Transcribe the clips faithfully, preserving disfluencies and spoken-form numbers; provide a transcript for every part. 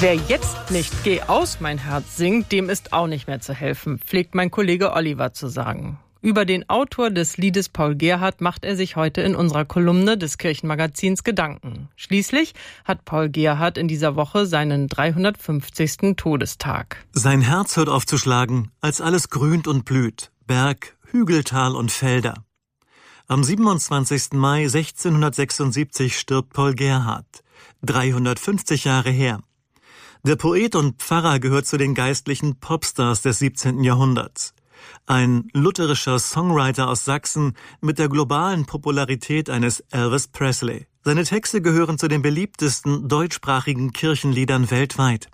Wer jetzt nicht Geh aus, mein Herz singt, dem ist auch nicht mehr zu helfen, pflegt mein Kollege Oliver zu sagen. Über den Autor des Liedes Paul Gerhardt macht er sich heute in unserer Kolumne des Kirchenmagazins Gedanken. Schließlich hat Paul Gerhardt in dieser Woche seinen dreihundertfünfzigsten Todestag. Sein Herz hört auf zu schlagen, als alles grünt und blüht, Berg, Hügel, Tal und Felder. Am siebenundzwanzigsten Mai sechzehnhundertsechsundsiebzig stirbt Paul Gerhardt, dreihundertfünfzig Jahre her. Der Poet und Pfarrer gehört zu den geistlichen Popstars des siebzehnten Jahrhunderts. Ein lutherischer Songwriter aus Sachsen mit der globalen Popularität eines Elvis Presley. Seine Texte gehören zu den beliebtesten deutschsprachigen Kirchenliedern weltweit.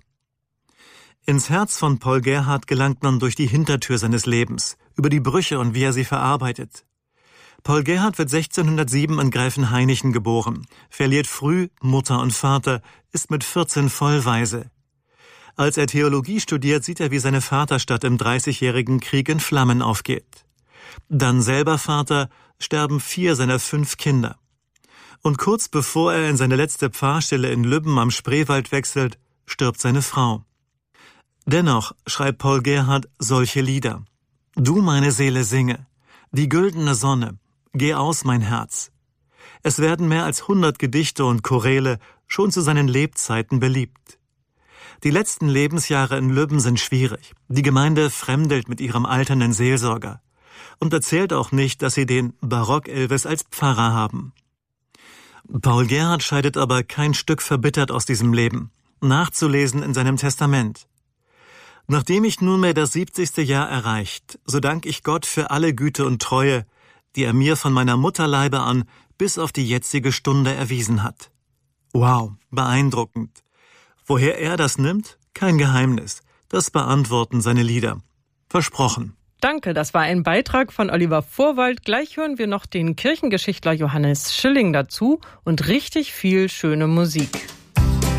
Ins Herz von Paul Gerhardt gelangt man durch die Hintertür seines Lebens, über die Brüche und wie er sie verarbeitet. Paul Gerhardt wird sechzehnhundertsieben in Gräfenhainichen geboren, verliert früh Mutter und Vater, ist mit vierzehn vollwaise. Als er Theologie studiert, sieht er, wie seine Vaterstadt im Dreißigjährigen Krieg in Flammen aufgeht. Dann selber Vater, sterben vier seiner fünf Kinder. Und kurz bevor er in seine letzte Pfarrstelle in Lübben am Spreewald wechselt, stirbt seine Frau. Dennoch schreibt Paul Gerhardt solche Lieder. Du, meine Seele, singe, die güldene Sonne, geh aus, mein Herz. Es werden mehr als hundert Gedichte und Choräle schon zu seinen Lebzeiten beliebt. Die letzten Lebensjahre in Lübben sind schwierig. Die Gemeinde fremdelt mit ihrem alternden Seelsorger und erzählt auch nicht, dass sie den Barock-Elvis als Pfarrer haben. Paul Gerhardt scheidet aber kein Stück verbittert aus diesem Leben, nachzulesen in seinem Testament. Nachdem ich nunmehr das siebzigste Jahr erreicht, so dank ich Gott für alle Güte und Treue, die er mir von meiner Mutterleibe an bis auf die jetzige Stunde erwiesen hat. Wow, beeindruckend. Woher er das nimmt? Kein Geheimnis. Das beantworten seine Lieder. Versprochen. Danke, das war ein Beitrag von Oliver Vorwald. Gleich hören wir noch den Kirchengeschichtler Johannes Schilling dazu und richtig viel schöne Musik.